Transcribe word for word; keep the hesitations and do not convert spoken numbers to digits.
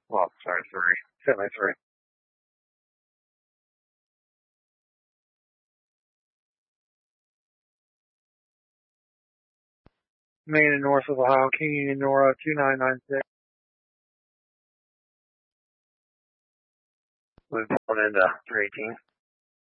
Well, sorry, three. Semi three. Main and north of Ohio, King Union Nora two nine nine six. We've gone into three eighteen.